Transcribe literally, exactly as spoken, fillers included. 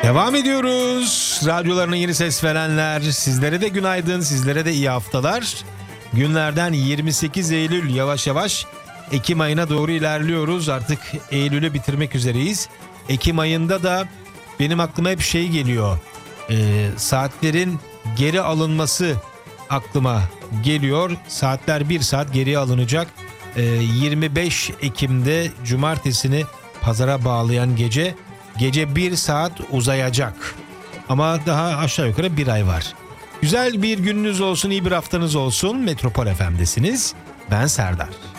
Devam ediyoruz. Radyolarına yeni ses verenler, sizlere de günaydın, sizlere de iyi haftalar. Günlerden yirmi sekiz Eylül, yavaş yavaş Ekim ayına doğru ilerliyoruz. Artık Eylül'ü bitirmek üzereyiz. Ekim ayında da benim aklıma hep şey geliyor. Ee, saatlerin geri alınması aklıma geliyor. Saatler bir saat geriye alınacak. Ee, yirmi beş Ekim'de cumartesini pazara bağlayan gece gece bir saat uzayacak. Ama daha aşağı yukarı bir ay var. Güzel bir gününüz olsun, iyi bir haftanız olsun. Metropol F M'desiniz. Ben Serdar.